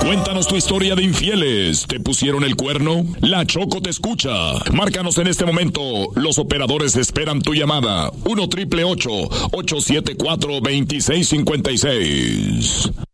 Cuéntanos tu historia de infieles. ¿Te pusieron el cuerno? La Choco te escucha. Márcanos en este momento. Los operadores esperan tu llamada. 1-888-874-2656.